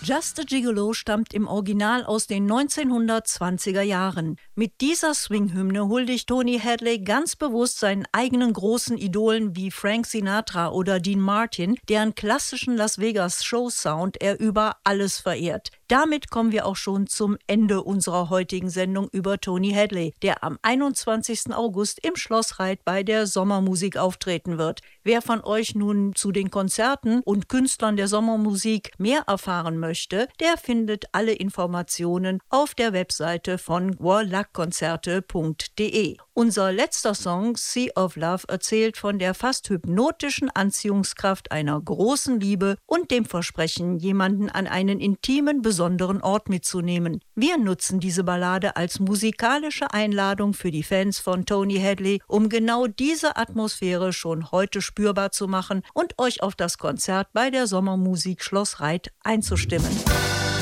Just a Gigolo stammt im Original aus den 1920er Jahren. Mit dieser Swing-Hymne huldigt Tony Hadley ganz bewusst seinen eigenen großen Idolen wie Frank Sinatra oder Dean Martin, deren klassischen Las Vegas Show-Sound er über alles verehrt. Damit kommen wir auch schon zum Ende unserer heutigen Sendung über Tony Hadley, der am 21. August im Schloss Reit bei der Sommermusik auftreten wird. Wer von euch nun zu den Konzerten und Künstlern der Sommermusik mehr erfahren möchte, der findet alle Informationen auf der Webseite von warlackonzerte.de. Unser letzter Song, Sea of Love, erzählt von der fast hypnotischen Anziehungskraft einer großen Liebe und dem Versprechen, jemanden an einen intimen, besonderen Ort mitzunehmen. Wir nutzen diese Ballade als musikalische Einladung für die Fans von Tony Hadley, um genau diese Atmosphäre schon heute spürbar zu machen und euch auf das Konzert bei der Sommermusik Schloss Reit einzustimmen.